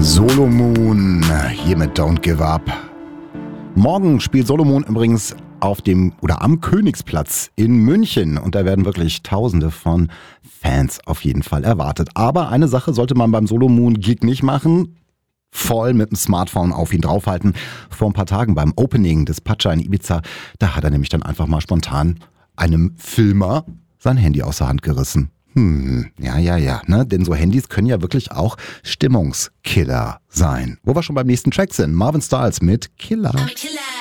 Solo Moon, hier mit Don't Give Up. Morgen spielt Solo Moon übrigens am Königsplatz in München und da werden wirklich Tausende von Fans auf jeden Fall erwartet. Aber eine Sache sollte man beim Solo Moon Gig nicht machen: voll mit dem Smartphone auf ihn draufhalten. Vor ein paar Tagen beim Opening des Pacha in Ibiza, da hat er nämlich dann einfach mal spontan einem Filmer sein Handy aus der Hand gerissen. Ja, ne? Denn so Handys können ja wirklich auch Stimmungskiller sein. Wo wir schon beim nächsten Track sind: Marvin Styles mit Killer. I'm a killer.